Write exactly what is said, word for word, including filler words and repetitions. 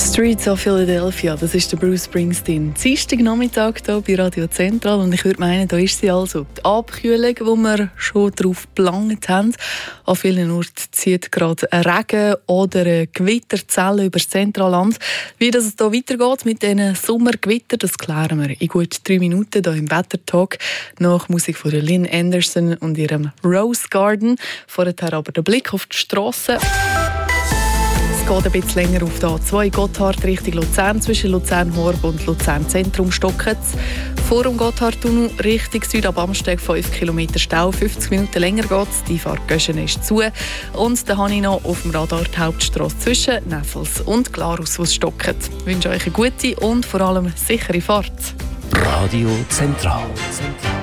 Streets of Philadelphia, das ist der Bruce Springsteen. Dienstagnachmittag hier bei Radio Central und ich würde meinen, da ist sie also. Die Abkühlung, wo wir schon darauf gelangt haben. An vielen Orten zieht gerade ein Regen oder eine Gewitterzelle über das Zentralland. Wie das hier weitergeht mit diesen Sommergewittern, das klären wir in gut drei Minuten hier im Wettertalk. Nach Musik von Lynn Anderson und ihrem Rose Garden. Vorher aber der Blick auf die Strasse. Es geht ein bisschen länger auf der A zwei Gotthard Richtung Luzern. Zwischen Luzern-Horb und Luzern-Zentrum stocken es. Vor dem Gotthardtunnel Richtung Süd ab Amsteg fünf Kilometer Stau. fünfzig Minuten länger geht es. Die Fahrt Göschen ist zu. Und dann habe ich noch auf dem Radar die Hauptstrasse zwischen Neffels und Glarus, wo es stockt. Ich wünsche euch eine gute und vor allem sichere Fahrt. Radio Zentral.